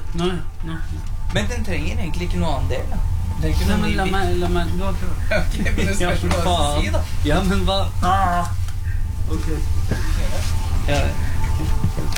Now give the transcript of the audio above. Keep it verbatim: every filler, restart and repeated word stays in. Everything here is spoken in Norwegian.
Nå, nå. Men den trenger egentlig ikke noe annen del, da. Det er ikke Nei, noe men ny la bit. meg, la meg, du har prøvd. Ok, men det spørs hva du skal si, da. Ja, men hva? Ah. Ok. Ja,